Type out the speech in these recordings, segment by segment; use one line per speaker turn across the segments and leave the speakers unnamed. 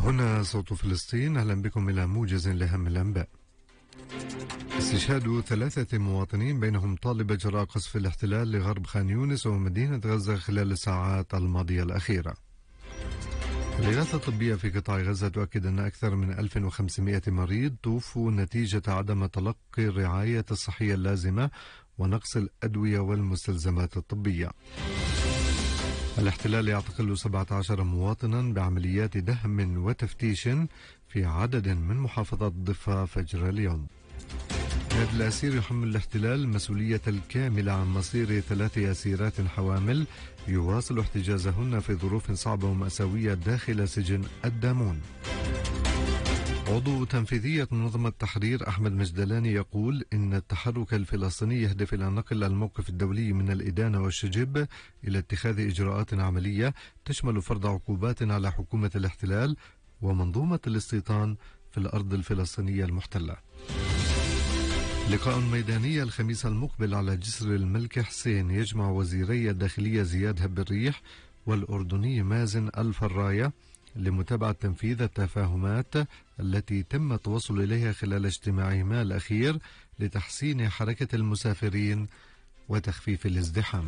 هنا صوت فلسطين، أهلا بكم إلى موجز لأهم الأنباء. استشهاد 3 مواطنين بينهم طالبة جراء قصف الاحتلال لغرب خان يونس ومدينة غزة خلال الساعات الماضية الأخيرة. الإغاثة الطبية في قطاع غزة تؤكد أن أكثر من 1500 مريض توفوا نتيجة عدم تلقي الرعاية الصحية اللازمة ونقص الأدوية والمستلزمات الطبية. الاحتلال يعتقل 17 مواطنا بعمليات دهم وتفتيش في عدد من محافظات الضفة فجر اليوم. نادي الأسير يحمل الاحتلال المسؤولية الكاملة عن مصير 3 أسيرات حوامل يواصل احتجازهن في ظروف صعبة ومأساوية داخل سجن الدامون. عضو تنفيذية منظمة التحرير أحمد مجدلاني يقول إن التحرك الفلسطيني يهدف إلى نقل الموقف الدولي من الإدانة والشجب إلى اتخاذ إجراءات عملية تشمل فرض عقوبات على حكومة الاحتلال ومنظومة الاستيطان في الأرض الفلسطينية المحتلة. لقاء ميداني الخميس المقبل على جسر الملك حسين يجمع وزيري الداخلية زياد هب الريح والأردني مازن الفراية لمتابعة تنفيذ التفاهمات التي تم التوصل إليها خلال اجتماعهما الأخير لتحسين حركة المسافرين وتخفيف الازدحام.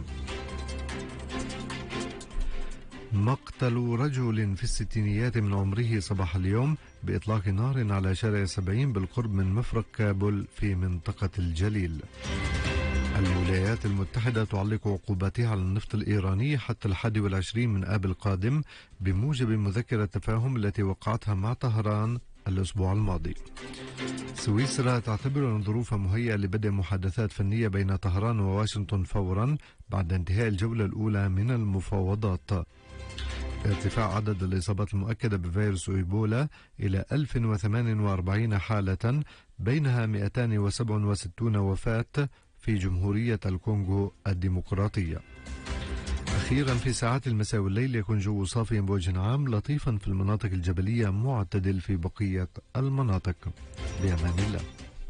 مقتل رجل في الستينيات من عمره صباح اليوم بإطلاق نار على شارع 70 بالقرب من مفرق كابول في منطقة الجليل. الولايات المتحدة تعلق عقوباتها على النفط الإيراني حتى 21 من آب القادم بموجب مذكرة تفاهم التي وقعتها مع طهران الأسبوع الماضي. سويسرا تعتبر أن الظروف مهيئة لبدء محادثات فنية بين طهران وواشنطن فورا بعد انتهاء الجولة الأولى من المفاوضات. ارتفاع عدد الإصابات المؤكدة بفيروس إيبولا إلى 1048 حالة، بينها 267 وفاة في جمهورية الكونغو الديمقراطية. أخيرا في ساعات المساء والليل يكون جو صافيا بوجه عام لطيفا في المناطق الجبلية، معتدل في بقية المناطق. بأمان الله.